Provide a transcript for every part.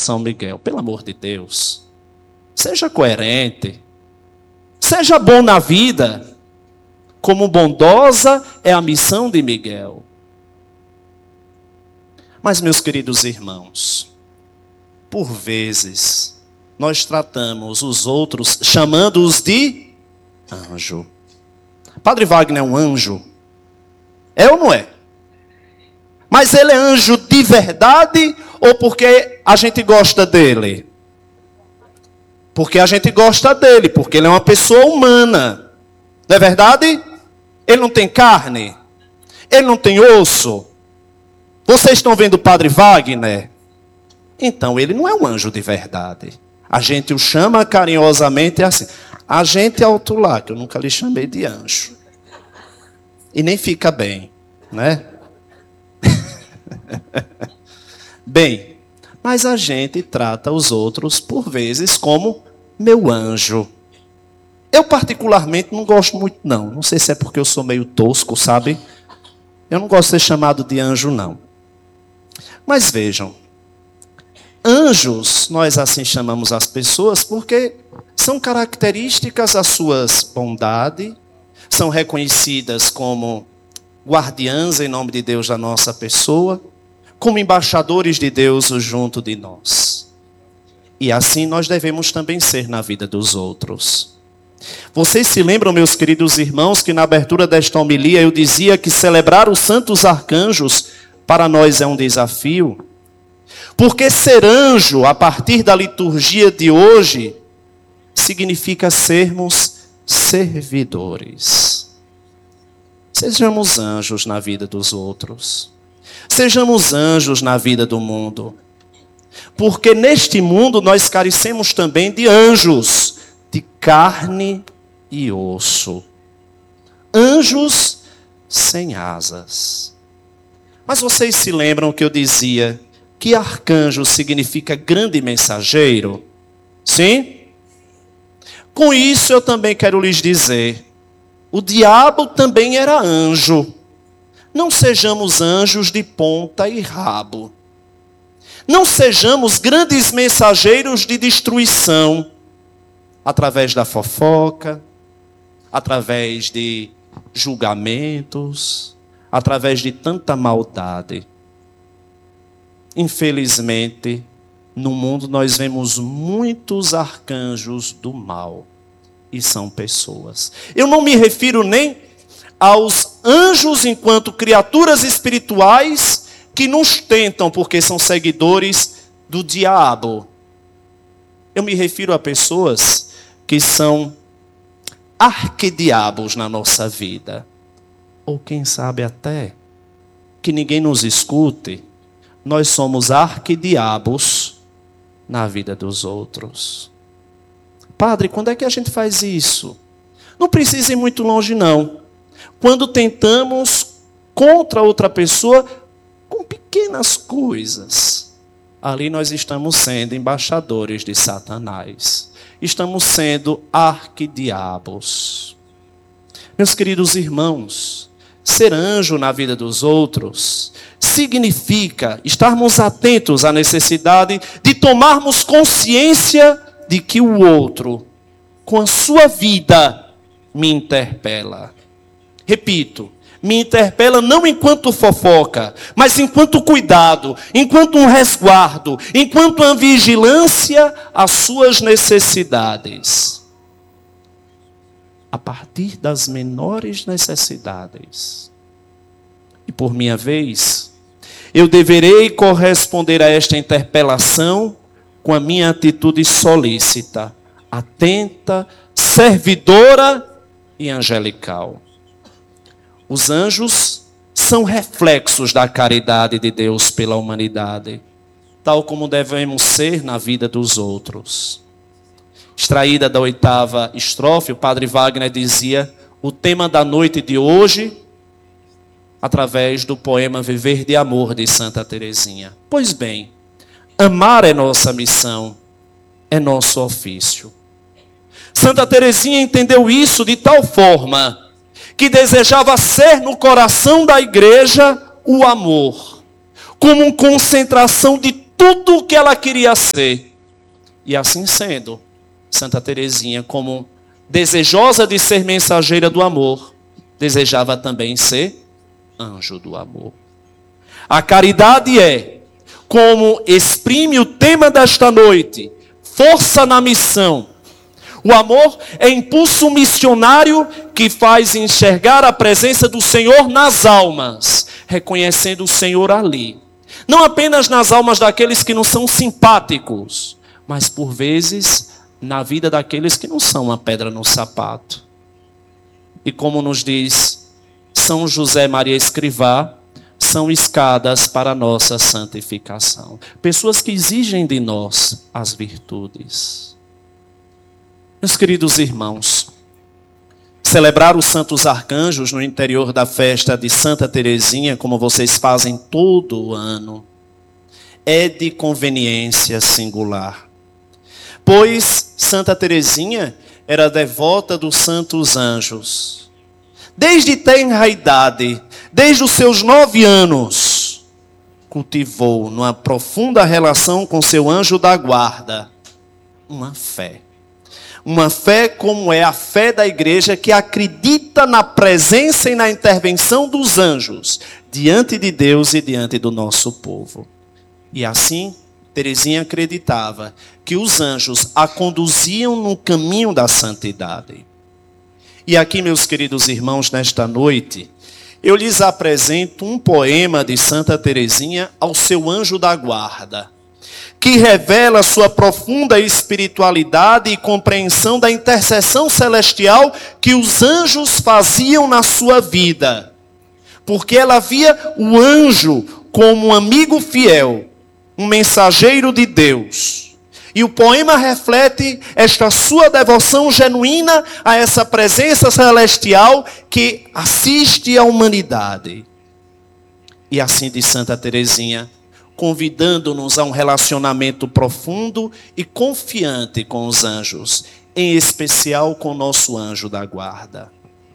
São Miguel. Pelo amor de Deus. Seja coerente. Seja bom na vida. Como bondosa é a missão de Miguel. Mas, meus queridos irmãos, por vezes, nós tratamos os outros chamando-os de anjo. Padre Wagner é um anjo. É ou não é? Mas ele é anjo de verdade ou porque a gente gosta dele? Porque a gente gosta dele, porque ele é uma pessoa humana. Não é verdade? Ele não tem carne. Ele não tem osso. Vocês estão vendo o Padre Wagner? Então ele não é um anjo de verdade. A gente o chama carinhosamente assim. A gente alto lá, que eu nunca lhe chamei de anjo. E nem fica bem, né? Bem, mas a gente trata os outros, por vezes, como meu anjo. Eu, particularmente, não gosto muito, não. Não sei se é porque eu sou meio tosco, sabe? Eu não gosto de ser chamado de anjo, não. Mas vejam, anjos, nós assim chamamos as pessoas porque são características as suas bondade, são reconhecidas como guardiãs em nome de Deus da nossa pessoa, como embaixadores de Deus junto de nós. E assim nós devemos também ser na vida dos outros. Vocês se lembram, meus queridos irmãos, que na abertura desta homilia eu dizia que celebrar os santos arcanjos para nós é um desafio? Porque ser anjo, a partir da liturgia de hoje, significa sermos servidores. Sejamos anjos na vida dos outros. Sejamos anjos na vida do mundo. Porque neste mundo nós carecemos também de anjos, de carne e osso. Anjos sem asas. Mas vocês se lembram que eu dizia que arcanjo significa grande mensageiro? Sim? Com isso eu também quero lhes dizer, o diabo também era anjo. Não sejamos anjos de ponta e rabo. Não sejamos grandes mensageiros de destruição, através da fofoca, através de julgamentos, através de tanta maldade. Infelizmente, no mundo nós vemos muitos arcanjos do mal. E são pessoas. Eu não me refiro nem aos anjos enquanto criaturas espirituais que nos tentam porque são seguidores do diabo. Eu me refiro a pessoas que são arquidiabos na nossa vida. Ou quem sabe até que ninguém nos escute, nós somos arquidiabos na vida dos outros. Padre, quando é que a gente faz isso? Não precisa ir muito longe, não. Quando tentamos contra outra pessoa com pequenas coisas, ali nós estamos sendo embaixadores de Satanás. Estamos sendo arquidiabos. Meus queridos irmãos, ser anjo na vida dos outros significa estarmos atentos à necessidade de tomarmos consciência de que o outro, com a sua vida, me interpela. Repito, me interpela não enquanto fofoca, mas enquanto cuidado, enquanto um resguardo, enquanto uma vigilância às suas necessidades. A partir das menores necessidades. E por minha vez, eu deverei corresponder a esta interpelação com a minha atitude solícita, atenta, servidora e angelical. Os anjos são reflexos da caridade de Deus pela humanidade, tal como devemos ser na vida dos outros. Extraída da 8ª estrofe, o Padre Wagner dizia o tema da noite de hoje, através do poema Viver de Amor de Santa Teresinha. Pois bem, amar é nossa missão, é nosso ofício. Santa Teresinha entendeu isso de tal forma que desejava ser no coração da igreja o amor, como uma concentração de tudo o que ela queria ser. E assim sendo, Santa Teresinha, como desejosa de ser mensageira do amor, desejava também ser anjo do amor. A caridade é, como exprime o tema desta noite, força na missão. O amor é impulso missionário que faz enxergar a presença do Senhor nas almas, reconhecendo o Senhor ali. Não apenas nas almas daqueles que não são simpáticos, mas por vezes na vida daqueles que não são uma pedra no sapato. E como nos diz São José Maria Escrivá, são escadas para a nossa santificação. Pessoas que exigem de nós as virtudes. Meus queridos irmãos, celebrar os santos arcanjos no interior da festa de Santa Teresinha, como vocês fazem todo o ano, é de conveniência singular. Pois Santa Teresinha era devota dos santos anjos. Desde tenra idade, desde os seus 9 anos, cultivou numa profunda relação com seu anjo da guarda uma fé. Uma fé como é a fé da igreja, que acredita na presença e na intervenção dos anjos diante de Deus e diante do nosso povo. E assim, Teresinha acreditava que os anjos a conduziam no caminho da santidade. E aqui, meus queridos irmãos, nesta noite, eu lhes apresento um poema de Santa Teresinha ao seu anjo da guarda, que revela sua profunda espiritualidade e compreensão da intercessão celestial que os anjos faziam na sua vida. Porque ela via o anjo como um amigo fiel, um mensageiro de Deus. E o poema reflete esta sua devoção genuína a essa presença celestial que assiste a humanidade. E assim diz Santa Teresinha, convidando-nos a um relacionamento profundo e confiante com os anjos, em especial com o nosso anjo da guarda.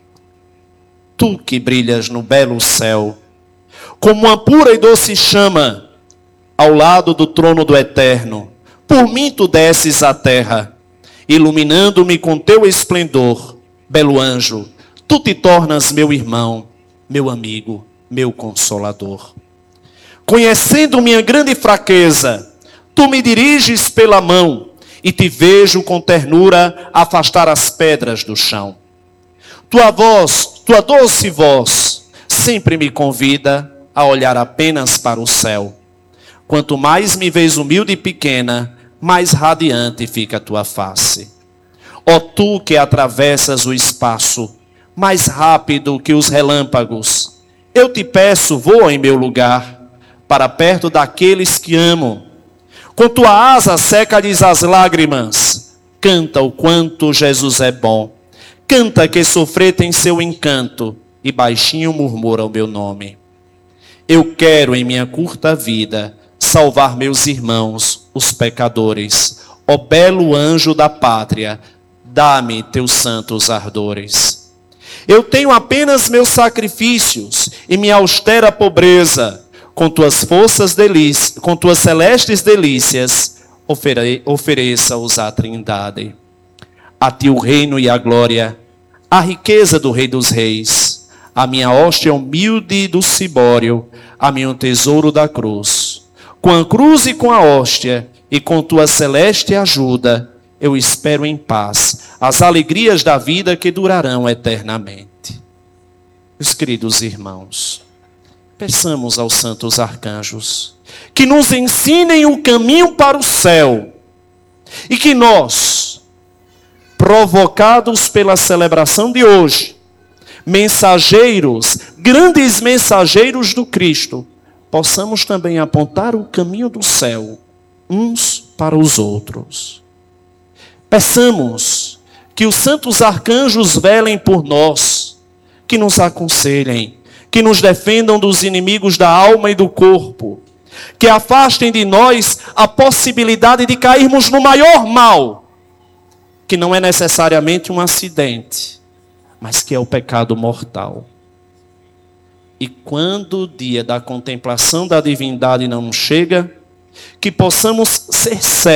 Tu que brilhas no belo céu, como uma pura e doce chama, ao lado do trono do Eterno, por mim tu desces à terra, iluminando-me com teu esplendor, belo anjo, tu te tornas meu irmão, meu amigo, meu consolador. Conhecendo minha grande fraqueza, tu me diriges pela mão e te vejo com ternura afastar as pedras do chão. Tua voz, tua doce voz, sempre me convida a olhar apenas para o céu. Quanto mais me vês humilde e pequena, mais radiante fica a tua face. Ó tu que atravessas o espaço, mais rápido que os relâmpagos, eu te peço, voa em meu lugar, para perto daqueles que amo. Com tua asa seca-lhes as lágrimas. Canta o quanto Jesus é bom. Canta que sofrer tem seu encanto. E baixinho murmura o meu nome. Eu quero em minha curta vida salvar meus irmãos, os pecadores. Ó belo anjo da pátria, dá-me teus santos ardores. Eu tenho apenas meus sacrifícios e minha austera pobreza. Com tuas com tuas celestes delícias, ofereça-os à Trindade. A ti o reino e a glória, a riqueza do Rei dos Reis, a minha hóstia humilde do cibório, a meu tesouro da cruz. Com a cruz e com a hóstia, e com tua celeste ajuda, eu espero em paz as alegrias da vida que durarão eternamente. Meus queridos irmãos, peçamos aos santos arcanjos que nos ensinem o caminho para o céu e que nós, provocados pela celebração de hoje, mensageiros, grandes mensageiros do Cristo, possamos também apontar o caminho do céu uns para os outros. Peçamos que os santos arcanjos velem por nós, que nos aconselhem, que nos defendam dos inimigos da alma e do corpo, que afastem de nós a possibilidade de cairmos no maior mal, que não é necessariamente um acidente, mas que é o pecado mortal. E quando o dia da contemplação da divindade não chega, que possamos ser